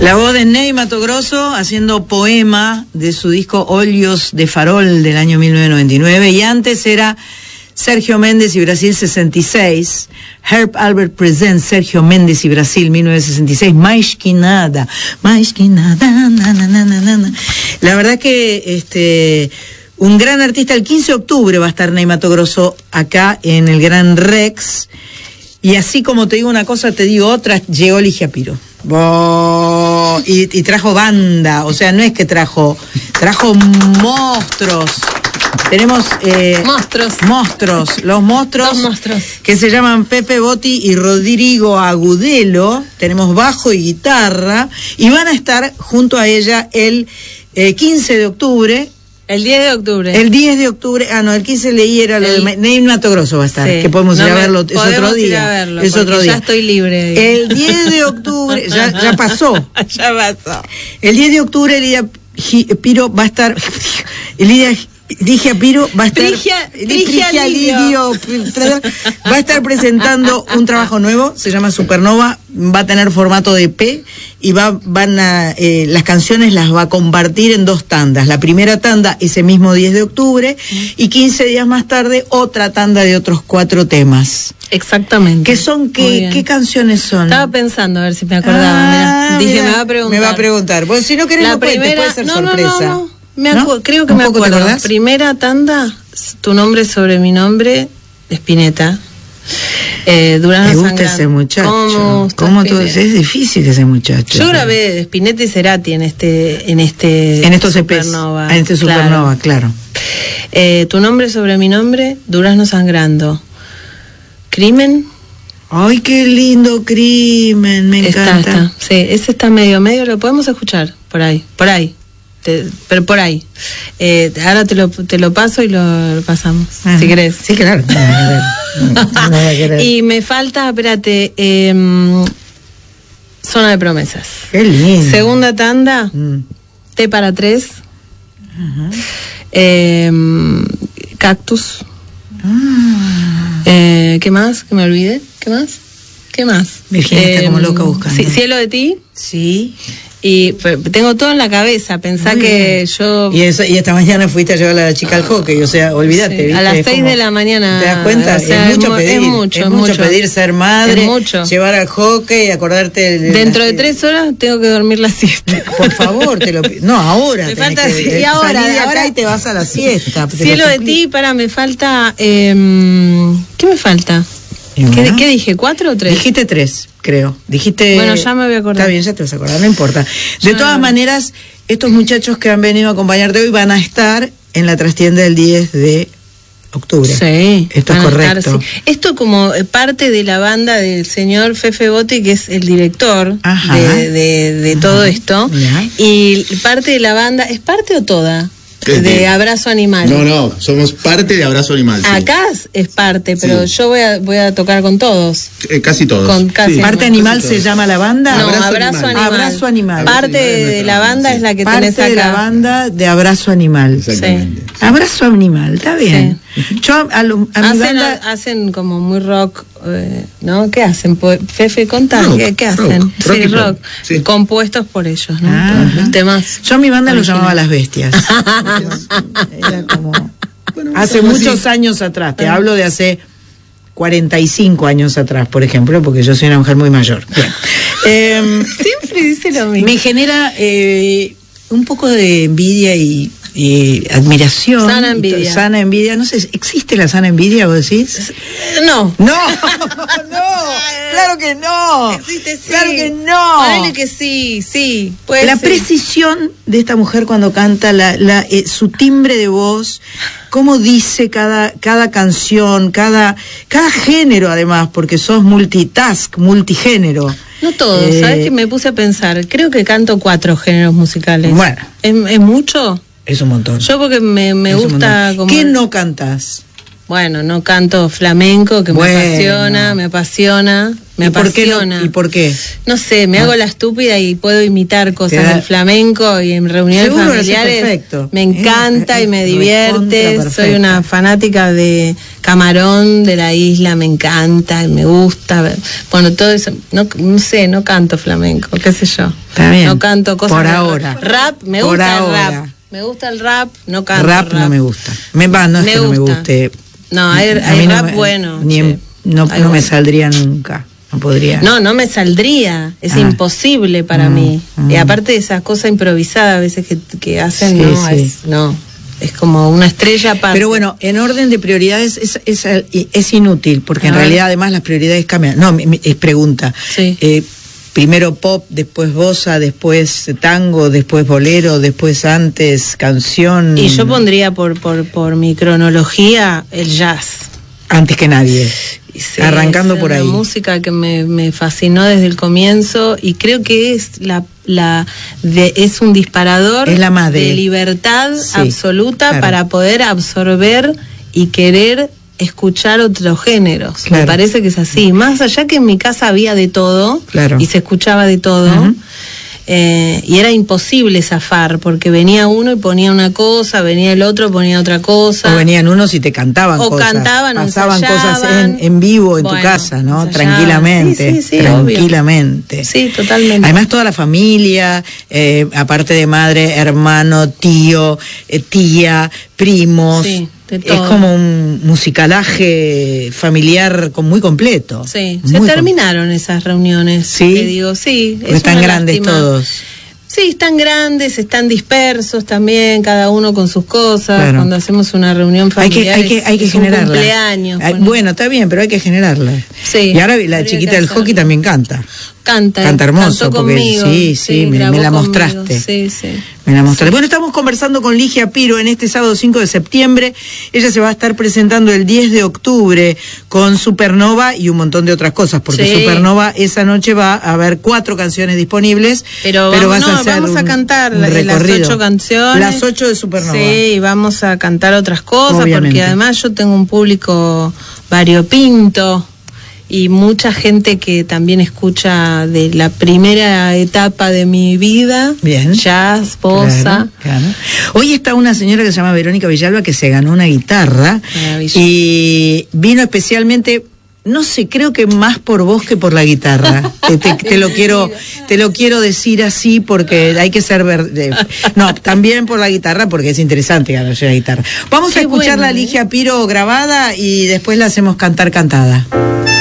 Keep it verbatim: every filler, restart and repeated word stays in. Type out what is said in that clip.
La voz de Ney Matogrosso haciendo Poema de su disco Óleos de Farol del año mil novecientos noventa y nueve, y antes era Sergio Méndez y Brasil sesenta y seis, Herb Albert Presents Sergio Méndez y Brasil mil novecientos sesenta y seis, Mais que nada, mais que nada, na, na, na, na, na. La verdad que este un gran artista. El quince de octubre va a estar Ney Matogrosso acá en el Gran Rex, y así como te digo una cosa, te digo otra. Llegó Ligia Piro. Oh, y, y trajo banda, o sea, no es que trajo, trajo monstruos. Tenemos eh, monstruos, monstruos, los monstruos, Dos monstruos que se llaman Pepe Botti y Rodrigo Agudelo. Tenemos bajo y guitarra, y van a estar junto a ella el eh, quince de octubre. El diez de octubre. El diez de octubre, ah no, el quince leí era lo el, de Ney Matogrosso va a estar, sí, que podemos no ir a verlo, es otro día. Ir a verlo, es otro día. Ya estoy libre. El diez de octubre, ya, ya pasó. Ya pasó. El diez de octubre Lidia Piro va a estar, Lidia Ligia Piro va a estar Ligia, Ligia, Ligia Lidio va a estar presentando un trabajo nuevo, se llama Supernova, va a tener formato de E P, y va, van a, eh, las canciones las va a compartir en dos tandas. La primera tanda ese mismo diez de octubre, y quince días más tarde otra tanda de otros cuatro temas. Exactamente. ¿Qué son? ¿Qué, ¿qué canciones son? Estaba pensando a ver si me acordaba. Ah, mirá. Dije, mirá, me va a preguntar. Me va a preguntar. Bueno, si no querés, la no primera, cuentes, puede ser no, sorpresa. No, no, no. Me ¿No? acu- creo que me acuerdo. Primera tanda, Tu nombre sobre mi nombre, Spinetta. Eh, Durano Me gusta Sangrando. ese muchacho. ¿Cómo, ¿Cómo tú? Es difícil ese muchacho. Yo grabé Spinetta y Cerati en este, en este en estos Supernova. En este Supernova, claro. claro. Eh, Tu nombre sobre mi nombre, Durazno Sangrando. Crimen. Ay, qué lindo Crimen, me está, encanta. Está. Sí, ese está medio, medio, lo podemos escuchar por ahí, por ahí. Te, pero por ahí. Eh, ahora te lo, te lo paso y lo, lo pasamos, ajá, si querés. Sí, claro. No, no, no, y me falta, espérate, eh, Zona de Promesas. Qué lindo. Segunda tanda, mm. T para tres. Uh-huh. eh, Cactus. Ah. Eh, ¿Qué más? ¿Que me olvide? ¿Qué más? ¿Qué más? Virginia eh, está como loca buscando. Sí, Cielo de ti. Sí. Y pues, tengo todo en la cabeza, pensá muy que bien. Yo... Y, eso, y esta mañana fuiste a llevar a la chica al hockey, o sea, olvídate. Sí, a las seis de la mañana. ¿Te das cuenta? O sea, es mucho es, pedir. Es mucho, es es mucho mucho pedir ser madre, es mucho. Llevar al hockey, acordarte... De Dentro la... de tres horas tengo que dormir la siesta. Por favor, te lo pido. No, ahora. Me falta... Que, y ahora, salí de acá ahora... y te vas a la siesta. Cielo de ti, para, me falta... Eh, ¿Qué me falta? ¿Qué, ¿Qué dije? ¿Cuatro o tres? Dijiste tres, creo. Dijiste... Bueno, ya me voy a acordar. Está bien, ya te vas a acordar, no importa. De ya. todas maneras, estos muchachos que han venido a acompañarte hoy van a estar en la trastienda del diez de octubre. Sí. Esto es correcto. Estar, sí. Esto como parte de la banda del señor Fefe Botti, que es el director Ajá. de, de, de todo Ajá. esto. Ya. Y parte de la banda, ¿es parte o toda? De, de Abrazo Animal. No, no, somos parte de Abrazo Animal. Sí. Acá es parte, pero sí. yo voy a voy a tocar con todos. Eh, casi todos. Con casi sí. ¿Parte Animal se llama la banda? No, Abrazo, Abrazo Animal. Animal. Abrazo Animal. Parte de, de la banda sí. es la que Parte tenés acá. de la banda de Abrazo Animal. Exactamente. Sí. Abrazo Animal, está bien. Sí. Yo a, a, a mi hacen, banda... hacen como muy rock, eh, ¿no? ¿Qué hacen? Fefe, contá, rock, ¿qué, ¿qué hacen? Rock, sí, rock, rock. Sí. Compuestos por ellos, ¿no? Ah, temas. Yo a mi banda lo llamaba Las Bestias. Era como... Bueno, hace muchos así. años atrás, te ah. hablo de hace cuarenta y cinco años atrás, por ejemplo, porque yo soy una mujer muy mayor. Bien. eh, Siempre dice lo mismo. Me genera eh, un poco de envidia y... Eh, admiración, sana envidia. sana envidia, no sé, ¿existe la sana envidia, vos decís? No. No, no, claro que no. Existe, sí. Claro que no. Ponele que sí, sí. Puede la ser. Precisión de esta mujer cuando canta, la, la, eh, su timbre de voz, cómo dice cada, cada canción, cada, cada género además, porque sos multitask, multigénero. No todos, eh, ¿sabes qué? Me puse a pensar, creo que canto cuatro géneros musicales. Bueno. ¿Es, es mucho? Es un montón. Yo porque me, me gusta como... ¿Qué no cantás? bueno, no canto flamenco, que bueno. me apasiona, me apasiona, me ¿Y apasiona. Por qué no? ¿Y por qué? No sé, me ¿No? hago la estúpida y puedo imitar cosas da... del flamenco y en reuniones Seguro familiares perfecto. me encanta es, y me es divierte. Soy una fanática de Camarón, de la isla, me encanta, me gusta. Bueno, todo eso, no, no sé, no canto flamenco, qué sé yo. Está bien. No canto cosas por de ahora. Rap, me por gusta ahora. el rap. Me gusta el rap, no canto rap. Rap no me gusta. Me va, no es me que gusta. no me guste. No, hay, hay no rap me, bueno. Ni sí. en, no no bueno. me saldría nunca. No podría. No, no me saldría. Es ah. imposible para mm, mí. Mm. Y aparte de esas cosas improvisadas a veces que, que hacen, sí, no, sí. Es, no. Es como una estrella aparte. Pero bueno, en orden de prioridades es, es, es inútil, porque en realidad además las prioridades cambian. No, es pregunta. Sí. Eh, primero pop, después bossa, después tango, después bolero, después antes canción. Y yo pondría por, por, por mi cronología el jazz. Antes que nadie. Sí, arrancando es por una ahí. Música que me, me fascinó desde el comienzo y creo que es la la de, es un disparador es la madre. de libertad sí, absoluta claro. para poder absorber y querer escuchar otros géneros. Claro. Me parece que es así. Más allá que en mi casa había de todo claro. y se escuchaba de todo. Uh-huh. Eh, y era imposible zafar porque venía uno y ponía una cosa, venía el otro ponía otra cosa, o venían unos y te cantaban o cosas, cantaban, pasaban ensayaban. cosas en, en vivo en bueno, tu casa, ¿no? Ensayaban. Tranquilamente, sí, sí, sí, tranquilamente. Obvio. Sí, totalmente. Además toda la familia, eh, aparte de madre, hermano, tío, eh, tía, primos. Sí. Es como un musicalaje familiar muy completo. Sí, muy se com- terminaron esas reuniones. Sí. Te digo, sí. Es están grandes lástima. todos. Sí, están grandes, están dispersos también, cada uno con sus cosas. Claro. Cuando hacemos una reunión familiar, hay que, hay que, hay que es generarla. Un cumpleaños. Hay, bueno, está bien, pero hay que generarla. Sí. Y ahora la chiquita del hockey también canta. Canta, canta hermoso, porque conmigo, sí, sí, sí me, me la conmigo. mostraste. Sí, sí. Me la mostraste. Sí. Bueno, estamos conversando con Ligia Piro en este sábado cinco de septiembre. Ella se va a estar presentando el diez de octubre con Supernova y un montón de otras cosas, porque sí. Supernova esa noche va a haber cuatro canciones disponibles, pero, pero vamos, vas no, a hacer vamos un, a cantar un las ocho canciones. Las ocho de Supernova. Sí, y vamos a cantar otras cosas, obviamente. Porque además yo tengo un público variopinto. Y mucha gente que también escucha de la primera etapa de mi vida, bien, jazz, bossa. Claro, claro. Hoy está una señora que se llama Verónica Villalba que se ganó una guitarra y vino especialmente, no sé, creo que más por vos que por la guitarra. te, te, te lo quiero, te lo quiero decir así porque hay que ser verde. No, también por la guitarra porque es interesante ganarse la guitarra. Vamos Qué a escuchar bueno, la Ligia Piro grabada y después la hacemos cantar cantada.